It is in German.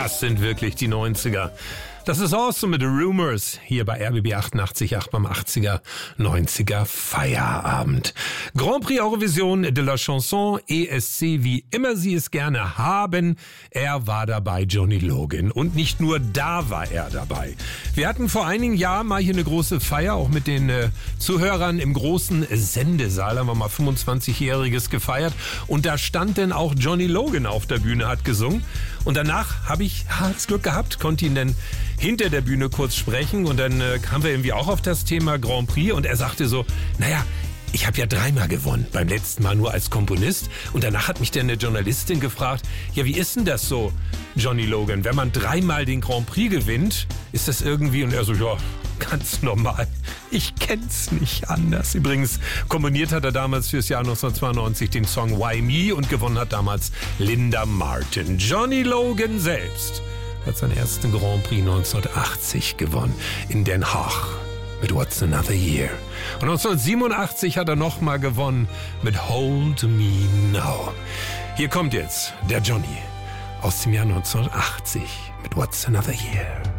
Das sind wirklich die 90er. Das ist Awesome mit The Rumors hier bei RBB 88.8 beim 80er, 90er Feierabend. Grand Prix Eurovision de la Chanson, ESC, wie immer Sie es gerne haben. Er war dabei, Johnny Logan. Und nicht nur da war er dabei. Wir hatten vor einigen Jahren mal hier eine große Feier, auch mit den Zuhörern im großen Sendesaal. Haben wir mal 25-Jähriges gefeiert. Und da stand dann auch Johnny Logan auf der Bühne, hat gesungen. Und danach habe ich das Glück gehabt, konnte ihn dann hinter der Bühne kurz sprechen und dann kamen wir irgendwie auch auf das Thema Grand Prix und er sagte so, naja, ich habe ja 3-mal gewonnen, beim letzten Mal nur als Komponist und danach hat mich dann eine Journalistin gefragt, ja, wie ist denn das so, Johnny Logan, wenn man 3-mal den Grand Prix gewinnt, ist das irgendwie, und er so, ja, ganz normal, ich kenn's nicht anders. Übrigens, komponiert hat er damals fürs Jahr 1992 den Song Why Me und gewonnen hat damals Linda Martin. Johnny Logan selbst hat seinen ersten Grand Prix 1980 gewonnen in Den Haag mit What's Another Year. Und 1987 hat er nochmal gewonnen mit Hold Me Now. Hier kommt jetzt der Johnny aus dem Jahr 1980 mit What's Another Year.